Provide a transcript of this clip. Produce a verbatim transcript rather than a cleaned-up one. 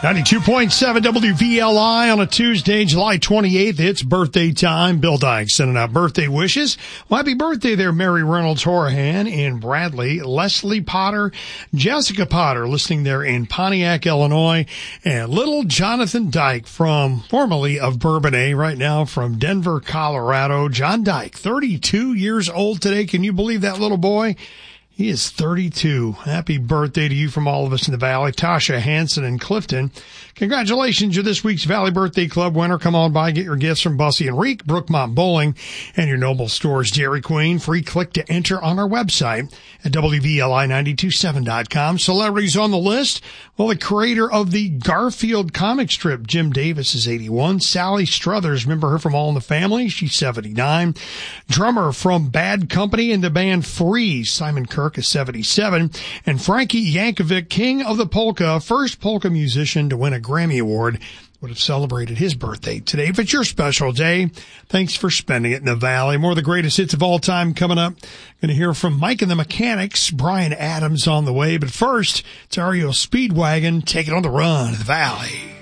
ninety-two point seven W V L I on a Tuesday, July twenty-eighth. It's birthday time. Bill Dyke sending out birthday wishes. Well, happy birthday there, Mary Reynolds Horahan in Bradley, Leslie Potter, Jessica Potter listening there in Pontiac, Illinois, and little Jonathan Dyke from formerly of Bourbonnais, right now from Denver, Colorado. John Dyke, thirty-two years old today. Can you believe that little boy? He is thirty-two. Happy birthday to you from all of us in the Valley. Tasha Hanson in Clifton. Congratulations, you're this week's Valley Birthday Club winner. Come on by, get your gifts from Bussy and Reek, Brookmont Bowling, and your Noble Stores Dairy Queen. Free click to enter on our website at W V L I nine two seven dot com. Celebrities on the list. Well, the creator of the Garfield comic strip, Jim Davis, is eighty-one. Sally Struthers, remember her from All in the Family? She's seventy-nine. Drummer from Bad Company and the band Freeze, Simon Kirk, is seventy-seven. And Frankie Yankovic, king of the polka, first polka musician to win a Grammy Award, would have celebrated his birthday today. If it's your special day, thanks for spending it in the Valley. More of the greatest hits of all time coming up. Going to hear from Mike and the Mechanics, Brian Adams on the way. But first, it's R E O Speedwagon, Take It on the Run to the Valley.